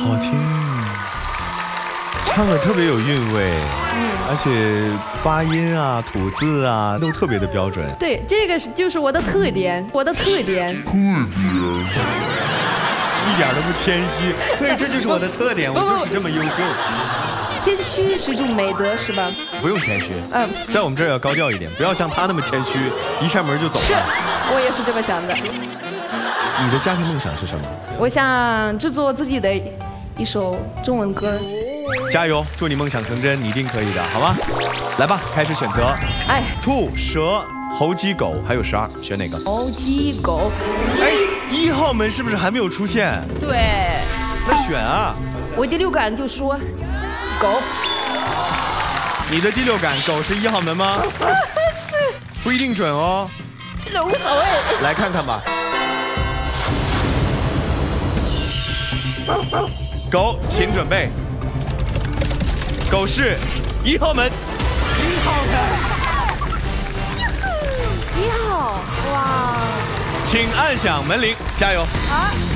好听，唱的特别有韵味，而且发音啊、吐字啊都特别的标准。 对，这个就是我的特点，我的特点。 一点都不谦虚。对，这就是我的特点，我就是这么优秀。 谦虚是一种美德，是吧？ 不用谦虚，在我们这儿要高调一点，不要像他那么谦虚，一扇门就走了。 是，我也是这么想的。 你的家庭梦想是什么？ 我想制作自己的一首中文歌。 加油，祝你梦想成真，你一定可以的，好吗？来吧，开始选择。 哎， 兔、蛇、猴、鸡、狗，还有12，选哪个？ 猴、鸡、狗。 哎，1号门是不是还没有出现？ 对。 那选啊。 我第六感就说狗。 你的第六感，狗是1号门吗？ 是。 不一定准哦。 这无所谓。 来看看吧。狗，请准备。狗是1号门。 1号门。1号，哇！ 请按响门铃，加油！ 好。